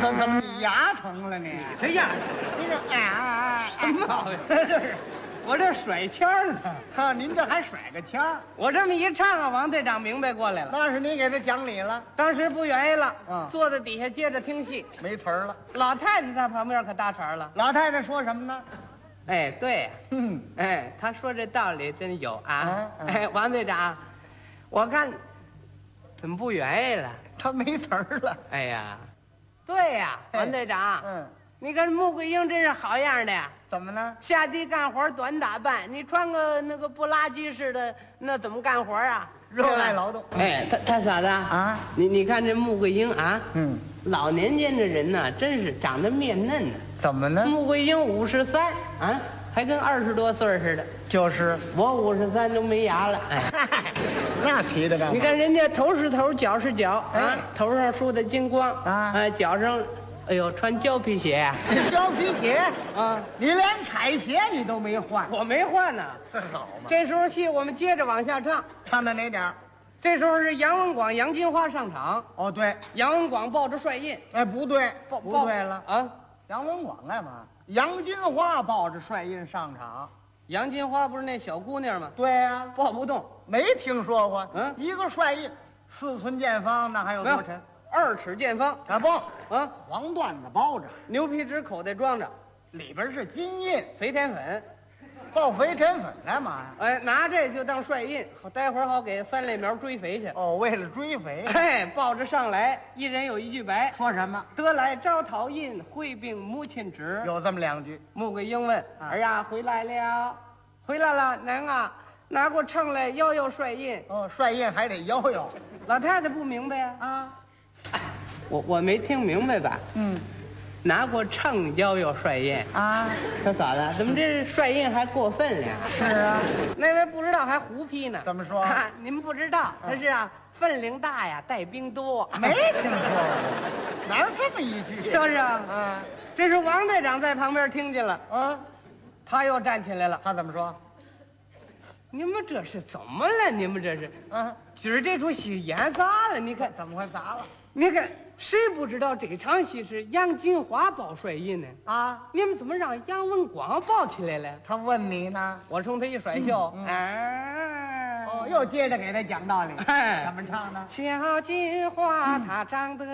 怎么你牙疼了你？ 谁呀？ 你这什么毛病？我这甩腔儿呢。 哈，您这还甩个腔儿？ 我这么一唱啊，王队长明白过来了。 那是你给他讲理了， 当时不愿意了， 坐坐在底下接着听戏。 没词儿了。 老太太在旁边可搭茬了。 老太太说什么呢？ 哎，对呀， 嗯， 哎，他说这道理真有啊。 哎， 王队长，我看怎么不愿意了？ 他没词儿了。 哎呀，对呀，王队长，你看穆桂英真是好样的呀。 怎么呢？ 下地干活短打扮，你穿个那个布拉吉似的，那怎么干活啊？ 热爱劳动。 哎，他嫂子啊，你看这穆桂英啊，老年间的人呢，真是长得面嫩呢。 怎么呢？ 穆桂英53啊，还跟20多岁似的。 就是我53都没牙了。哎， 那提的干嘛？ 你看人家头是头，脚是脚啊，头上梳的金光啊， 脚上，哎呦，穿胶皮鞋呀。 这胶皮鞋啊， 你连彩鞋你都没换。 我没换呢。 好嘛。 这时候戏我们接着往下唱， 唱到哪点儿？ 这时候是杨文广、杨金花上场。 哦，对， 杨文广抱着帅印。 哎，不对，不对了啊！ 杨文广干嘛？杨金花抱着帅印上场。 杨金花不是那小姑娘吗？ 对呀， 抱不动， 没听说过。一个帅印4寸见方，那还有多沉 ？2尺见方啊！不啊， 黄缎子包着， 牛皮纸口袋装着， 里边是金印， 肥田粉。 抱肥田粉干嘛呀？ 哎，拿这就当帅印，待会儿好给3类苗追肥去。 哦，为了追肥。 哎，抱着上来，一人有一句白， 说什么？ 得来招讨印，会并母亲旨。 有这么2句。 穆桂英问：“儿呀，回来了？回来了，娘啊，拿过秤来摇摇帅印。” 哦，帅印还得摇摇。 老太太不明白呀。 啊， 我没听明白吧？拿过秤摇摇帅印啊， 他嫂子，怎么这帅印还过分了？ 是啊， 那位不知道还胡批呢。 怎么说？ 你们不知道，他是啊，分量大呀，带兵多。 没听说过，哪有这么一句？ 就是啊，这是王队长在旁边听见了啊，他又站起来了。 他怎么说？ 你们这是怎么了？你们这是今儿这出戏演砸了？你看怎么会砸了？ 你看。谁不知道这场戏是杨金花抱帅印呢？啊，你们怎么让杨文广抱起来了？ 他问你呢， 我冲他一甩袖， 哦，又接着给他讲道理。怎么唱呢？ 小金花她长得